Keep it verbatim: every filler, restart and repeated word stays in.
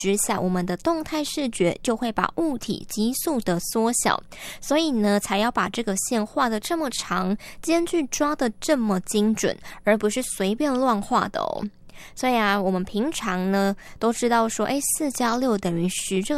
之下，我们的动态视觉就会把物体急速的缩小，所以呢才要把这个线画的这么长，间距抓的这么精准，而不是随便乱画的哦。所以啊，我们平常呢都知道说，哎，四加六等于十这个